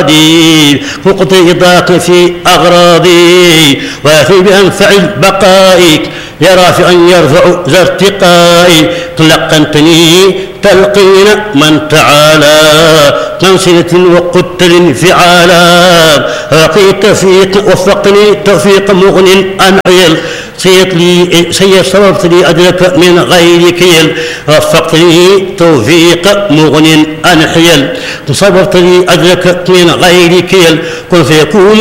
مرادي مقضي ضاق في أغراضي وافي بأنفع بقائك يا رافعا يرفع ذا ارتقائي تلقنتني تلقين من تعالى تنسلة وقدت الانفعالا رقيت توفيق وفقني توفيق مغن عن عيل صرفت لي أدرك من غير كيل وفقتني توفيق مغن عن حيل صبرت لي أدرك من غير كيل قل فيكون